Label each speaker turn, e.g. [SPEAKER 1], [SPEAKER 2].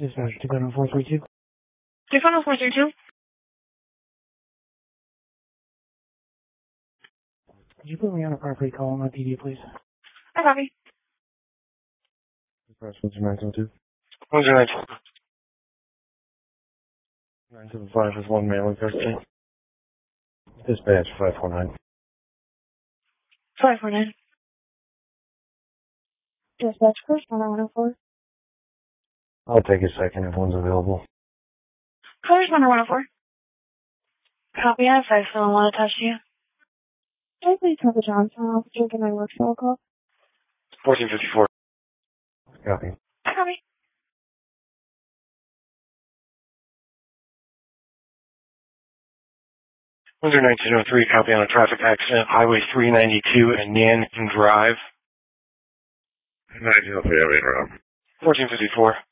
[SPEAKER 1] Dispatch 20432.
[SPEAKER 2] 20432.
[SPEAKER 1] Could you put me on a property call on my PD, please?
[SPEAKER 2] I copy.
[SPEAKER 3] Dispatch 10902.
[SPEAKER 2] 109.
[SPEAKER 3] 975 is one mailing person. Dispatch 549.
[SPEAKER 2] 549.
[SPEAKER 4] Dispatch first, 104.
[SPEAKER 3] I'll take a second if one's available.
[SPEAKER 2] Callers 104. Copy, I have 5 still and want to touch you.
[SPEAKER 4] Can I please have the Johnson off drinking my work cell call?
[SPEAKER 2] 1454.
[SPEAKER 3] Copy.
[SPEAKER 2] I copy. 1903, copy on a traffic accident, Highway 392 and Nankin Drive.
[SPEAKER 3] 1903,
[SPEAKER 2] 1454.